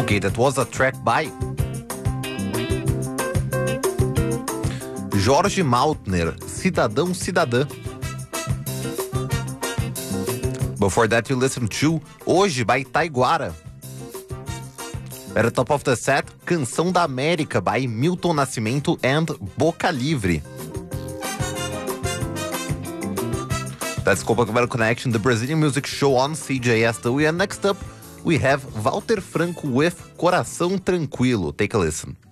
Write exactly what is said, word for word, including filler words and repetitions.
Okay, that was a track by Jorge Maltner, Cidadão Cidadã. Before that, you listened to Hoje by Taiguara. At the top of the set, Canção da América by Milton Nascimento and Boca Livre. That's Copacabana Connection, the Brazilian music show on C J S W. And next up, we have Walter Franco with Coração Tranquilo. Take a listen.